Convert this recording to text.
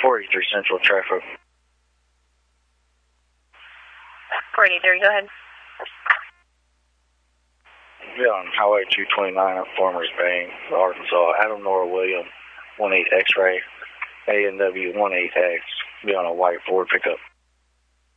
43 Central traffic. 43, go ahead. Yeah, on Highway 229 up Farmers Bank, Arkansas. Adam Nora William, 18 X-ray, ANW 18X. Be on a white Ford pickup.